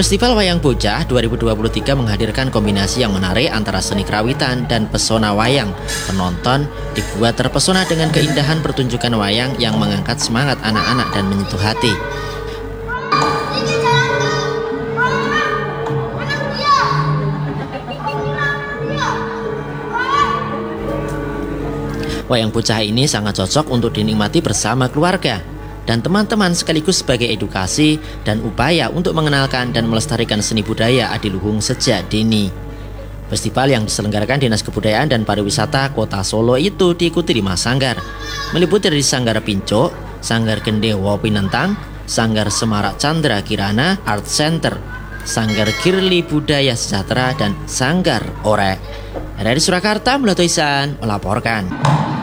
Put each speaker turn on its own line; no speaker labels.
Festival Wayang Bocah 2023 menghadirkan kombinasi yang menarik antara seni kerawitan dan pesona wayang. Penonton dibuat terpesona dengan keindahan pertunjukan wayang yang mengangkat semangat anak-anak dan menyentuh hati. Wayang Bocah ini sangat cocok untuk dinikmati bersama keluarga dan teman-teman, sekaligus sebagai edukasi dan upaya untuk mengenalkan dan melestarikan seni budaya adiluhung sejak dini. Festival yang diselenggarakan Dinas Kebudayaan dan Pariwisata Kota Solo itu diikuti 5 sanggar, meliputi dari Sanggar Pincuk, Sanggar Gendewo Pinentang, Sanggar Semarak Chandra Kirana Art Center, Sanggar Girly Budaya Sejahtera, dan Sanggar Orek. Dari Surakarta, Mulatoisan melaporkan.